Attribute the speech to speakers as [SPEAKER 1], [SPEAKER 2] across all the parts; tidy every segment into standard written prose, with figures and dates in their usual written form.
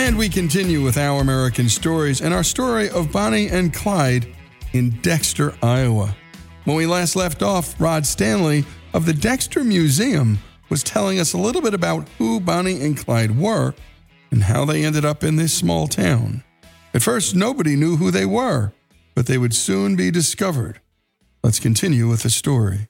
[SPEAKER 1] And we continue with Our American Stories and our story of Bonnie and Clyde in Dexter, Iowa. When we last left off, Rod Stanley of the Dexter Museum was telling us a little bit about who Bonnie and Clyde were and how they ended up in this small town. At first, nobody knew who they were, but they would soon be discovered. Let's continue with the story.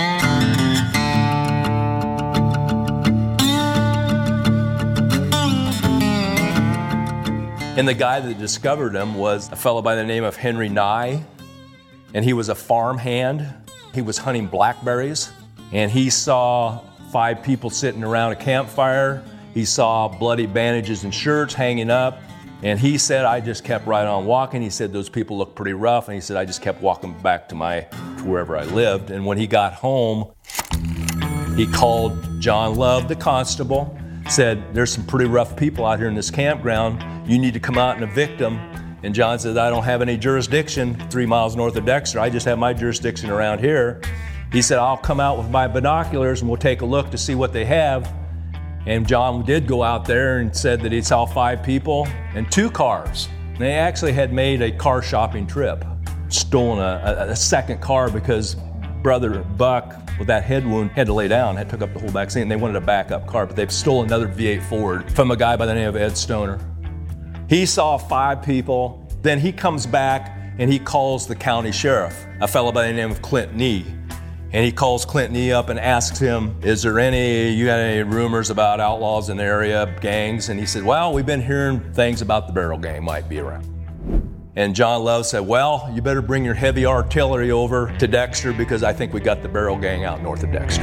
[SPEAKER 2] And the guy that discovered him was a fellow by the name of Henry Nye, and he was a farmhand. He was hunting blackberries, and he saw 5 people sitting around a campfire. He saw bloody bandages and shirts hanging up, and he said, I just kept right on walking. He said, those people look pretty rough, and he said, I just kept walking back to wherever I lived. And when he got home, he called John Love, the constable, said, there's some pretty rough people out here in this campground. You need to come out and evict them. And John said, I don't have any jurisdiction 3 miles north of Dexter. I just have my jurisdiction around here. He said, I'll come out with my binoculars and we'll take a look to see what they have. And John did go out there and said that he saw 5 people and 2 cars. They actually had made a car shopping trip, stolen a second car because Brother Buck, with that head wound, had to lay down, had took up the whole back seat, and they wanted a backup car, but they've stolen another V8 Ford from a guy by the name of Ed Stoner. He saw 5 people, then he comes back and he calls the county sheriff, a fellow by the name of Clint Nee. And he calls Clint Nee up and asks him, you got any rumors about outlaws in the area, gangs? And he said, well, we've been hearing things about the Barrel Gang might be around. And John Love said, well, you better bring your heavy artillery over to Dexter because I think we got the Barrel Gang out north of Dexter.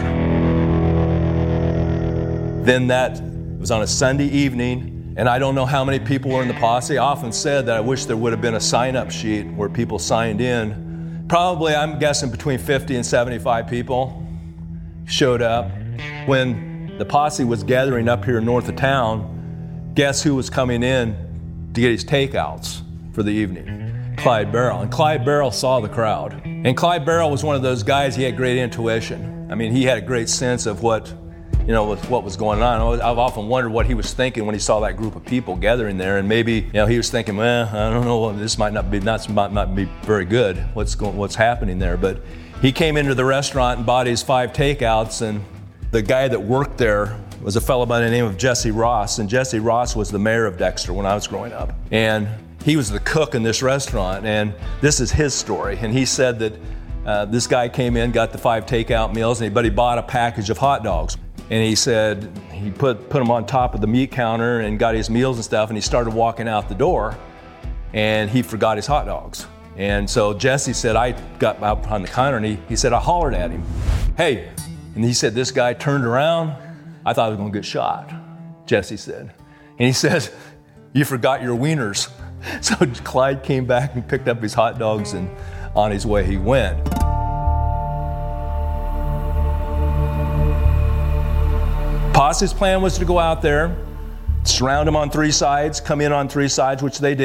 [SPEAKER 2] Then that was on a Sunday evening, and I don't know how many people were in the posse. I often said that I wish there would have been a sign-up sheet where people signed in. Probably, I'm guessing, between 50 and 75 people showed up. When the posse was gathering up here north of town, guess who was coming in to get his takeouts for the evening? Clyde Barrel. And Clyde Barrel saw the crowd. And Clyde Barrel was one of those guys, he had great intuition. I mean, he had a great sense of what was going on. I've often wondered what he was thinking when he saw that group of people gathering there, and maybe he was thinking, well, I don't know, this might not be very good. What's happening there? But he came into the restaurant and bought his 5 takeouts, and the guy that worked there was a fellow by the name of Jesse Ross, and Jesse Ross was the mayor of Dexter when I was growing up. And he was the cook in this restaurant, and this is his story. And he said that this guy came in, got the 5 takeout meals, but he bought a package of hot dogs. And he said he put them on top of the meat counter and got his meals and stuff, and he started walking out the door, and he forgot his hot dogs. And so Jesse said, I got out on the counter, and he said, I hollered at him, hey. And he said, this guy turned around, I thought I was gonna get shot, Jesse said. And he said, you forgot your wieners. So Clyde came back and picked up his hot dogs, and on his way he went. Posse's plan was to go out there, surround him on 3 sides, come in on 3 sides, which they did.